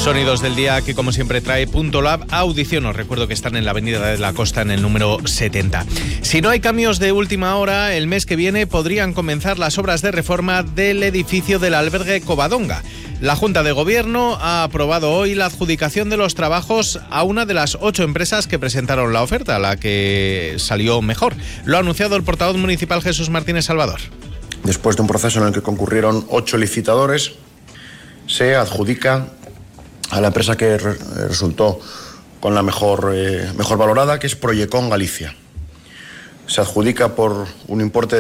Sonidos del día que como siempre trae Punto Lab Audición. Os recuerdo que están en la Avenida de la Costa en el número 70. Si no hay cambios de última hora, el mes que viene podrían comenzar las obras de reforma del edificio del albergue Covadonga. La Junta de Gobierno ha aprobado hoy la adjudicación de los trabajos a una de las 8 empresas que presentaron la oferta, la que salió mejor. Lo ha anunciado el portavoz municipal Jesús Martínez Salvador. Después de un proceso en el que concurrieron 8 licitadores, se adjudica a la empresa que resultó con la mejor valorada, que es Proyecon Galicia. Se adjudica por un importe de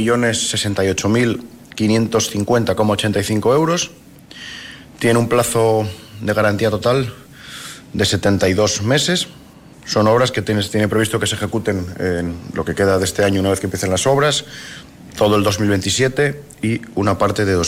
5.068.550,85 euros. Tiene un plazo de garantía total de 72 meses. Son obras que tiene previsto que se ejecuten en lo que queda de este año una vez que empiecen las obras, todo el 2027 y una parte de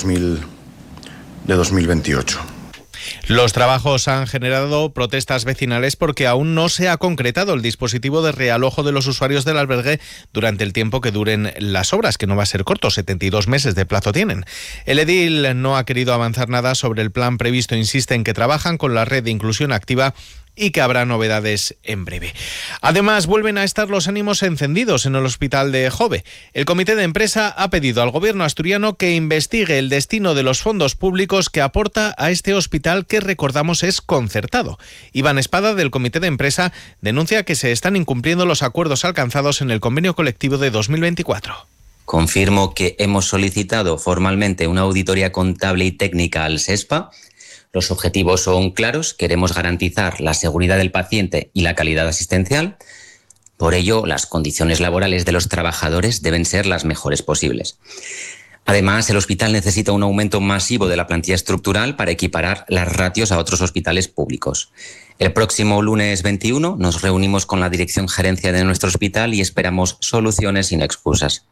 2028. Los trabajos han generado protestas vecinales porque aún no se ha concretado el dispositivo de realojo de los usuarios del albergue durante el tiempo que duren las obras, que no va a ser corto, 72 meses de plazo tienen. El edil no ha querido avanzar nada sobre el plan previsto, insiste en que trabajan con la red de inclusión activa y que habrá novedades en breve. Además, vuelven a estar los ánimos encendidos en el hospital de Jove. El comité de empresa ha pedido al gobierno asturiano que investigue el destino de los fondos públicos que aporta a este hospital, que recordamos es concertado. Iván Espada, del comité de empresa, denuncia que se están incumpliendo los acuerdos alcanzados en el convenio colectivo de 2024. Confirmo que hemos solicitado formalmente una auditoría contable y técnica al SESPA. Los objetivos son claros, queremos garantizar la seguridad del paciente y la calidad asistencial. Por ello, las condiciones laborales de los trabajadores deben ser las mejores posibles. Además, el hospital necesita un aumento masivo de la plantilla estructural para equiparar las ratios a otros hospitales públicos. El próximo lunes 21 nos reunimos con la dirección gerencia de nuestro hospital y esperamos soluciones sin excusas.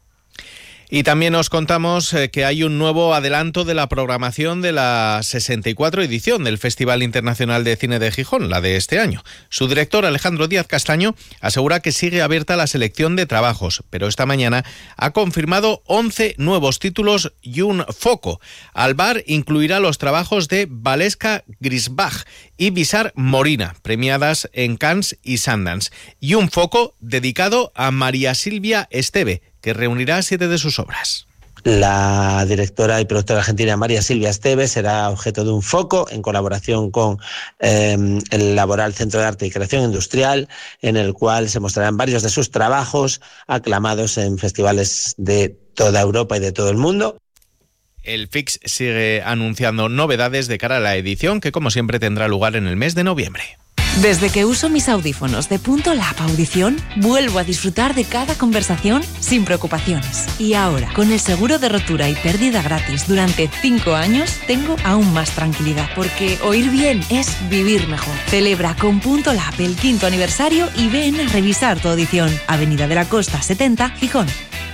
Y también os contamos que hay un nuevo adelanto de la programación de la 64 edición del Festival Internacional de Cine de Gijón, la de este año. Su director, Alejandro Díaz Castaño, asegura que sigue abierta la selección de trabajos, pero esta mañana ha confirmado 11 nuevos títulos y un foco. Albar incluirá los trabajos de Valeska Grisbach y Bizar Morina, premiadas en Cannes y Sundance, y un foco dedicado a María Silvia Esteve, que reunirá 7 de sus obras. La directora y productora argentina María Silvia Esteve será objeto de un foco en colaboración con el Laboral Centro de Arte y Creación Industrial, en el cual se mostrarán varios de sus trabajos aclamados en festivales de toda Europa y de todo el mundo. El FIX sigue anunciando novedades de cara a la edición, que como siempre tendrá lugar en el mes de noviembre. Desde que uso mis audífonos de Punto Lab Audición, vuelvo a disfrutar de cada conversación sin preocupaciones. Y ahora, con el seguro de rotura y pérdida gratis durante 5 años, tengo aún más tranquilidad, porque oír bien es vivir mejor. Celebra con Punto Lab el 5º aniversario y ven a revisar tu audición. Avenida de la Costa 70, Gijón.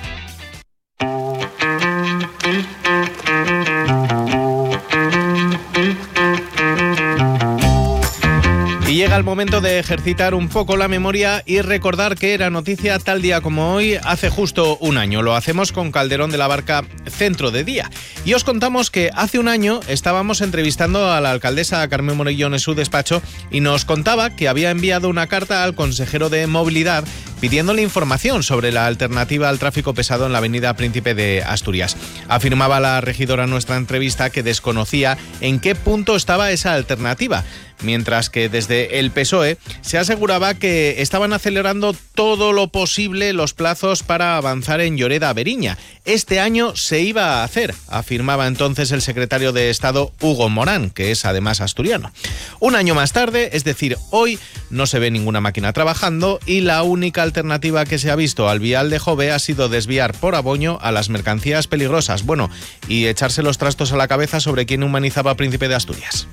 Y llega el momento de ejercitar un poco la memoria y recordar que era noticia tal día como hoy hace justo un año. Lo hacemos con Calderón de la Barca, Centro de Día. Y os contamos que hace un año estábamos entrevistando a la alcaldesa Carmen Morillón en su despacho y nos contaba que había enviado una carta al consejero de Movilidad pidiéndole información sobre la alternativa al tráfico pesado en la avenida Príncipe de Asturias. Afirmaba la regidora en nuestra entrevista que desconocía en qué punto estaba esa alternativa, mientras que desde el PSOE se aseguraba que estaban acelerando todo lo posible los plazos para avanzar en Lloreda-Beriña. Este año se iba a hacer, afirmaba entonces el secretario de Estado Hugo Morán, que es además asturiano. Un año más tarde, es decir, hoy, no se ve ninguna máquina trabajando y la única alternativa que se ha visto al vial de Jove ha sido desviar por Aboño a las mercancías peligrosas, y echarse los trastos a la cabeza sobre quién humanizaba Príncipe de Asturias.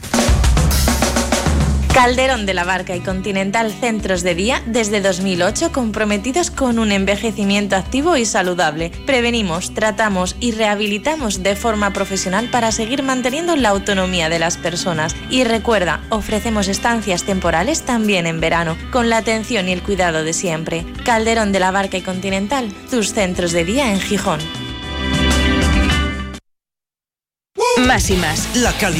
Calderón de la Barca y Continental Centros de Día, desde 2008 comprometidos con un envejecimiento activo y saludable. Prevenimos, tratamos y rehabilitamos de forma profesional para seguir manteniendo la autonomía de las personas. Y recuerda, ofrecemos estancias temporales también en verano, con la atención y el cuidado de siempre. Calderón de la Barca y Continental, tus centros de día en Gijón. Más y más. La calidad.